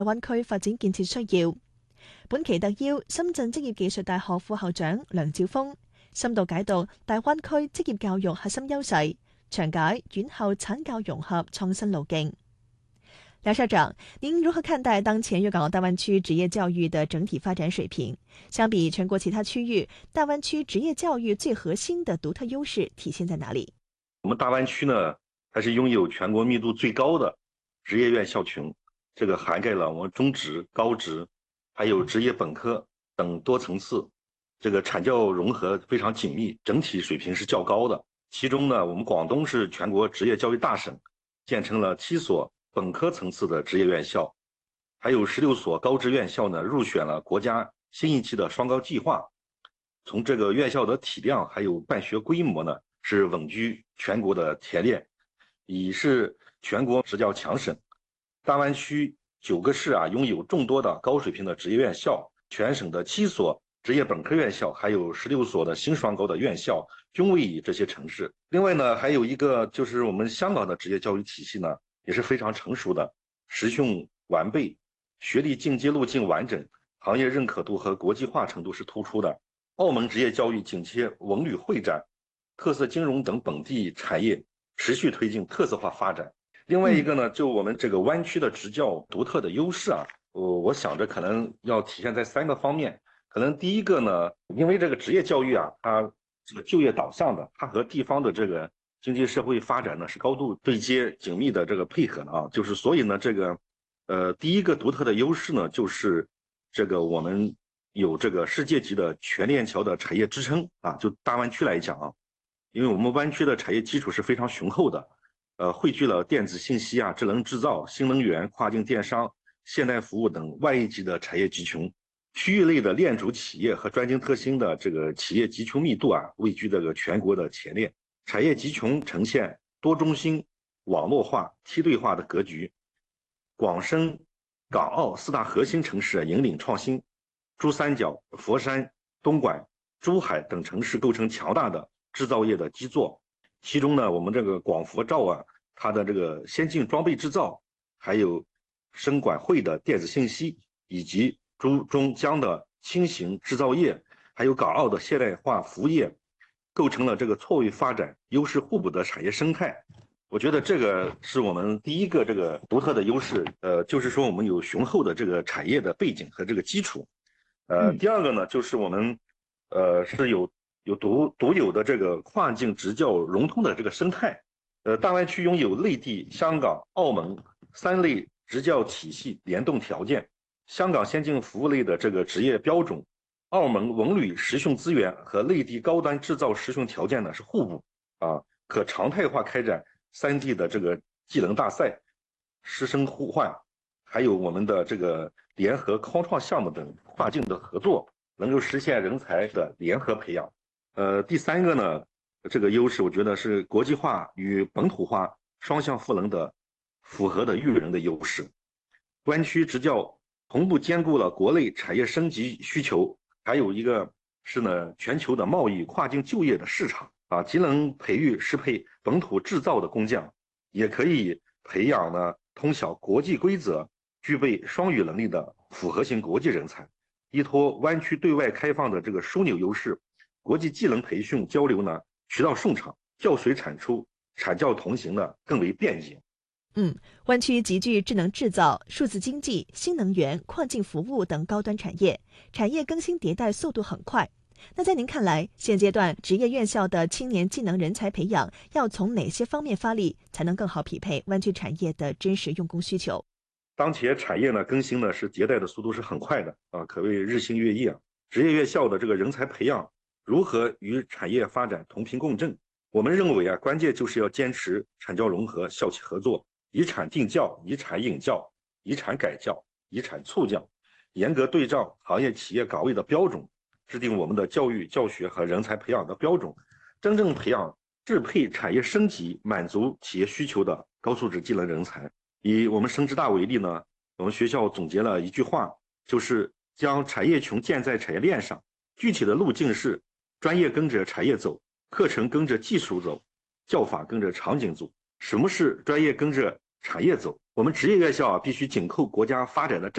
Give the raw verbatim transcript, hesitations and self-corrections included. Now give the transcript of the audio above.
灣區發展建設需要。本期特邀深圳職業技術大學副校長梁兆峰，深度解讀大灣區職業教育核心優勢，詳解院校產教融合創新路徑。梁校長，您如何看待當前粵港澳大灣區職業教育的整體發展水平？相比全國其他區域，大灣區職業教育最核心的獨特優勢體現在哪裡？ 我們大灣區呢，還是擁有全國密度最高的職業院校群，這個涵蓋了我們中職、高職，還有職業本科等多層次，這個產教融合非常緊密，整體水平是較高的。其中呢，我們廣東是全國職業教育大省，建成了七所本科層次的職業院校，還有十六所高職院校呢入選了國家新一期的雙高計劃。從這個院校的體量還有辦學規模呢，是穩居全國的前列，已是全國職教強省。大灣區九個市啊，擁有眾多的高水平的職業院校，全省的七所職業本科院校，還有十六所的新雙高的院校，均位於這些城市。另外呢，還有一個就是我們香港的職業教育體系呢，也是非常成熟的，實訓完備，學歷進階路徑完整，行業認可度和國際化程度是突出的。澳門職業教育緊貼文旅會展、特色金融等本地產業，持續推進特色化發展。另外一個呢，就我們這個灣區的職教獨特的優勢啊，我我想着可能要體現在三個方面。可能第一個呢，因為這個職業教育啊，它這個就業導向的，它和地方的這個經濟社會發展呢是高度對接、緊密的這個配合的啊。就是所以呢，這個呃第一個獨特的優勢呢，就是這個我們有這個世界級的全鏈條的產業支撐啊。就大灣區來講啊，因為我們灣區的產業基礎是非常雄厚的。呃，匯聚了電子信息啊、智能製造、新能源、跨境電商、現代服務等萬億級的產業集群，區域類的鏈主企業和專精特新的這個企業集群密度啊，位居這個全國的前列。產業集群呈現多中心、網絡化、梯隊化的格局。廣深、港澳四大核心城市引領創新，珠三角、佛山、東莞、珠海等城市構成強大的製造業的基座。其中呢，我們這個廣佛兆啊，它的這個先進裝備製造，還有深廣匯的電子信息，以及珠中江的輕型製造業，還有港澳的現代化服務業，構成了這個錯位發展、優勢互補的產業生態。我覺得這個是我們第一個這個獨特的優勢，呃，就是說我們有雄厚的這個產業的背景和這個基礎。呃，第二個呢，就是我們呃是有。有獨獨有的這個跨境職教融通的這個生態，呃，大灣區擁有內地、香港、澳門三類職教體系聯動條件，香港先進服務類的這個職業標準，澳門文旅實訓資源和內地高端製造實訓條件呢是互補啊，可常態化開展三地的這個技能大賽、師生互換，還有我們的這個聯合開創項目等跨境的合作，能夠實現人才的聯合培養。呃，第三個呢，這個優勢我覺得是國際化與本土化雙向賦能的符合的育人的優勢。灣區職教同步兼顧了國內產業升級需求，還有一個是呢全球的貿易跨境就業的市場啊，既能培育適配本土製造的工匠，也可以培養呢通曉國際規則、具備雙語能力的複合型國際人才。依托灣區對外開放的這個樞紐優勢，國際技能培訓交流呢，渠道順暢，教學產出、產教同行呢更為便捷。 嗯，灣區集聚智能製造、數字經濟、新能源、跨境服務等高端產業，產業更新迭代速度很快。那在您看來，現階段職業院校的青年技能人才培養要從哪些方面發力，才能更好匹配灣區產業的真實用工需求？ 當前產業呢更新呢是迭代的速度是很快的啊，可謂日新月異啊。職業院校的這個人才培養如何與產業發展同頻共振？我們認為啊，關鍵就是要堅持產教融合、校企合作，以產定教、以產引教、以產改教、以產促教，嚴格對照行業企業崗位的標準，制定我們的教育教學和人才培養的標準，真正培養適配產業升級、滿足企業需求的高素質技能人才。以我們深職大為例呢，我們學校總結了一句話，就是將產業群建在產業鏈上，具體的路徑是專業跟着產業走，課程跟着技術走，教法跟着場景走。什麼是專業跟着产业走。我们职业院校啊，必须紧扣国家发展的政